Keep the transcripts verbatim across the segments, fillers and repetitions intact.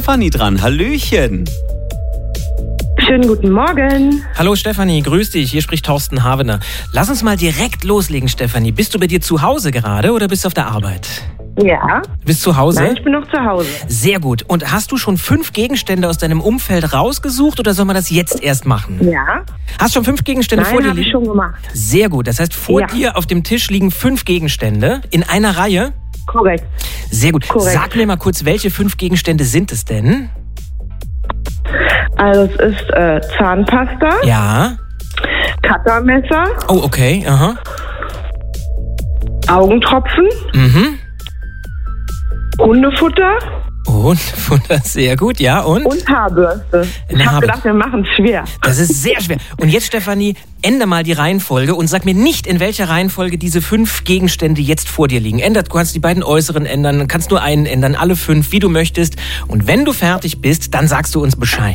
Stefanie dran. Hallöchen. Schönen guten Morgen. Hallo Stefanie, grüß dich. Hier spricht Thorsten Havener. Lass uns mal direkt loslegen, Stefanie. Bist du bei dir zu Hause gerade oder bist du auf der Arbeit? Ja. Bist du zu Hause? Nein, ich bin noch zu Hause. Sehr gut. Und hast du schon fünf Gegenstände aus deinem Umfeld rausgesucht oder sollen wir das jetzt erst machen? Ja. Hast schon fünf Gegenstände Nein, vor dir habe ich liegen? schon gemacht. Sehr gut. Das heißt, vor Ja. dir auf dem Tisch liegen fünf Gegenstände in einer Reihe? Korrekt. Sehr gut. Korrekt. Sag mir mal kurz, welche fünf Gegenstände sind es denn? Also es ist äh, Zahnpasta, Ja. Cuttermesser, Oh, okay. Aha. Augentropfen, Mhm. Hundefutter Und, sehr gut, ja. Und? und Haarbürste. Ich Eine habe Haarbürste. gedacht, wir machen es schwer. Das ist sehr schwer. Und jetzt, Stefanie, ändere mal die Reihenfolge und sag mir nicht, in welcher Reihenfolge diese fünf Gegenstände jetzt vor dir liegen. Ändert, du kannst die beiden äußeren ändern, kannst nur einen ändern, alle fünf, wie du möchtest. Und wenn du fertig bist, dann sagst du uns Bescheid.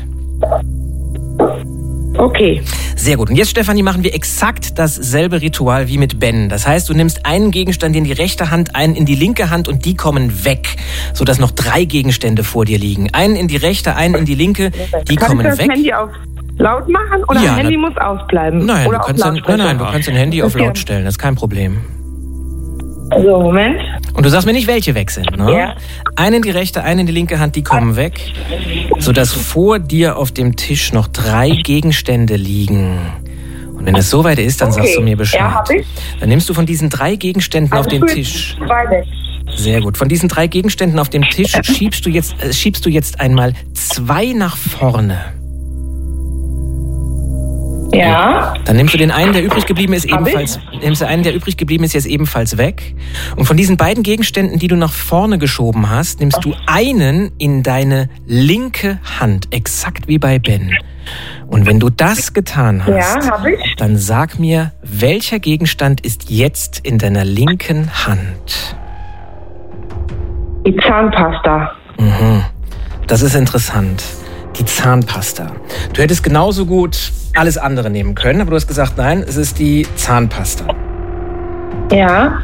Okay. Sehr gut. Und jetzt, Stefanie, machen wir exakt dasselbe Ritual wie mit Ben. Das heißt, du nimmst einen Gegenstand in die rechte Hand, einen in die linke Hand und die kommen weg, sodass noch drei Gegenstände vor dir liegen. Einen in die rechte, einen in die linke, die Kann kommen ich das weg. Handy auf laut machen oder Ja, das Handy na- muss ausbleiben? Nein, oder du auf kannst dein, nein, Lautsprecher? nein, du kannst dein Handy auf Okay. laut stellen, das ist kein Problem. So, Moment. Und du sagst mir nicht, welche weg sind, ne? Ja. Eine in die rechte, eine in die linke Hand, die kommen weg, sodass vor dir auf dem Tisch noch drei Gegenstände liegen. Und wenn es soweit ist, dann Okay. sagst du mir Bescheid. Ja, hab ich. Dann nimmst du von diesen drei Gegenständen auf Also dem gut, Tisch. zwei weg. Sehr gut. Von diesen drei Gegenständen auf dem Tisch schiebst du jetzt, äh, schiebst du jetzt einmal zwei nach vorne. Ja. Dann nimmst du den einen, der übrig geblieben ist, Hab ebenfalls, nimmst du einen, der übrig geblieben ist, jetzt ebenfalls weg. Und von diesen beiden Gegenständen, die du nach vorne geschoben hast, nimmst du einen in deine linke Hand, exakt wie bei Ben. Und wenn du das getan hast, Ja, habe ich. dann sag mir, welcher Gegenstand ist jetzt in deiner linken Hand? Die Zahnpasta. Mhm. Das ist interessant. Die Zahnpasta. Du hättest genauso gut alles andere nehmen können, aber du hast gesagt, nein, es ist die Zahnpasta. Ja.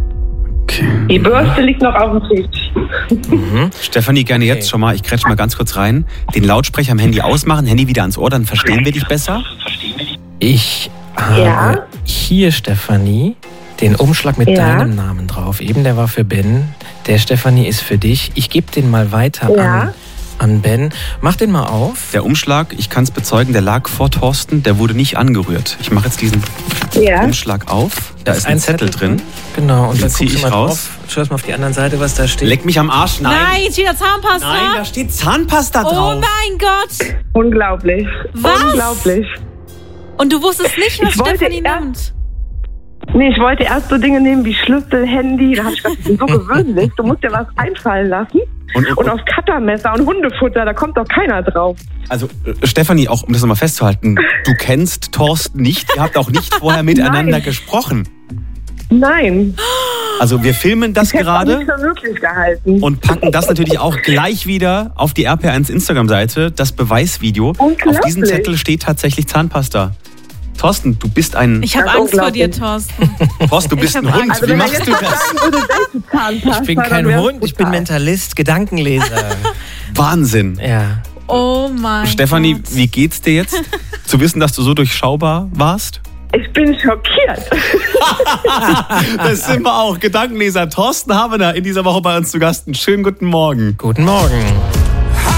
Die Bürste liegt noch auf dem Tisch. Mhm. Stefanie, gerne Okay. jetzt schon mal, ich kretsch mal ganz kurz rein, den Lautsprecher am Handy ausmachen, Handy wieder ans Ohr, dann verstehen wir dich besser. Ich habe Ja? hier, Stefanie, den Umschlag mit Ja? deinem Namen drauf. Eben der war für Ben, der, Stefanie, ist für dich. Ich gebe den mal weiter Ja? an, an Ben. Mach den mal auf. Der Umschlag, ich kann es bezeugen, der lag vor Thorsten, der wurde nicht angerührt. Ich mache jetzt diesen Ja. Umschlag auf, da ist ein, Zettel, drin. Genau, und Den dann zieh guckst du ich mal raus. drauf. Schau erst mal auf die andere Seite, was da steht. Leck mich am Arsch, nein. Nein, jetzt wieder Zahnpasta. Nein, da steht Zahnpasta oh drauf. mein Gott. Unglaublich. Was? Unglaublich. Und du wusstest nicht, was Ich wollte Stefanie erst- nimmt. Nee, ich wollte erst so Dinge nehmen wie Schlüssel, Handy. Da habe ich gedacht, das ist so gewöhnlich. Du musst dir was einfallen lassen. Und, und, Und auf Cuttermesser und Hundefutter, da kommt doch keiner drauf. also äh, Stefanie, auch um das nochmal festzuhalten, du kennst Thorsten nicht, ihr habt auch nicht vorher miteinander Nein. gesprochen. Nein. Also wir filmen das Ich hätte auch gerade nicht für möglich gehalten. und packen das natürlich auch gleich wieder auf die R P eins Instagram-Seite, das Beweisvideo. Unglaublich. Auf diesem Zettel steht tatsächlich Zahnpasta. Thorsten, du bist ein... Ich habe Das ist Angst vor dir, unglaublich. Thorsten. Thorsten, du bist hab ein Hund. Angst. Wie wenn er machst jetzt du noch das? sagen würde, welche Zahnpasta, Ich bin dann kein wär's Hund, ich bin brutal. Mentalist, Gedankenleser. Wahnsinn. Ja. Oh mein Stefanie, Gott. wie geht's dir jetzt? Zu wissen, dass du so durchschaubar warst? Ich bin schockiert. Das sind wir auch. Gedankenleser Thorsten Havener in dieser Woche bei uns zu Gast. Einen schönen guten Morgen. Guten Morgen.